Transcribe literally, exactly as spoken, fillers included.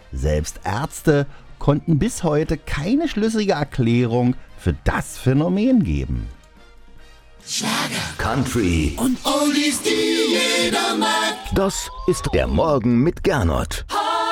Selbst Ärzte konnten bis heute keine schlüssige Erklärung für das Phänomen geben. Schlager, Country und Oldies, die jeder mag. Das ist der Morgen mit Gernot.